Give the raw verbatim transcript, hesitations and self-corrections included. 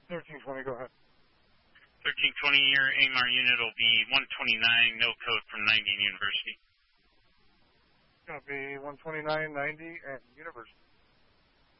thirteen twenty, go ahead. thirteen twenty, your A M R unit will be one twenty-nine, no code from ninety and University. It's going to be one twenty-nine ninety and University.